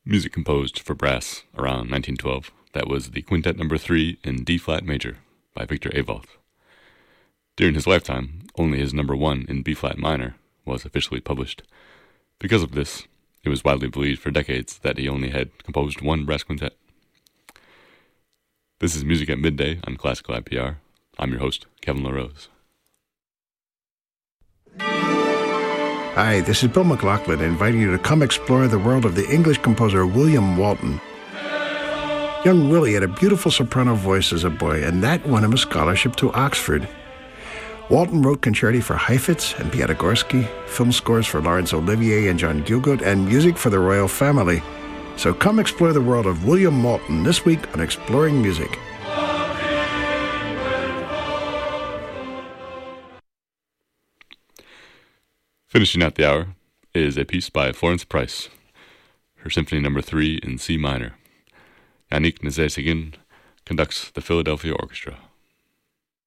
Music composed for brass around 1912. That was the Quintet Number 3 in D-flat major by Victor Evalth. During his lifetime, only his number 1 in B-flat minor was officially published. Because of this, it was widely believed for decades that he only had composed one brass quintet. This is Music at Midday on Classical IPR. I'm your host, Kevin LaRose. Hi, this is Bill McLaughlin inviting you to come explore the world of the English composer William Walton. Young Willie had a beautiful soprano voice as a boy, and that won him a scholarship to Oxford. Walton wrote concerti for Heifetz and Piatigorsky, film scores for Laurence Olivier and John Gielgud, and music for the royal family. So come explore the world of William Walton this week on Exploring Music. Finishing out the hour is a piece by Florence Price, her Symphony No. 3 in C minor. Yannick Nézet-Séguin conducts the Philadelphia Orchestra.